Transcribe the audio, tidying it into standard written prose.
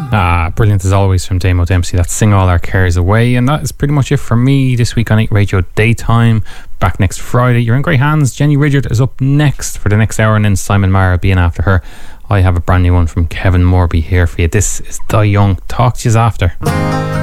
Brilliant as always from Damo Dempsey. That's Sing All Our Cares Away. And that is pretty much it for me this week on 8 Radio Daytime. Back next Friday. You're in great hands. Jenny Ridgard is up next for the next hour, and then Simon Mara being after her. I have a brand new one from Kevin Morby here for you. This is Die Young. Talk to you after.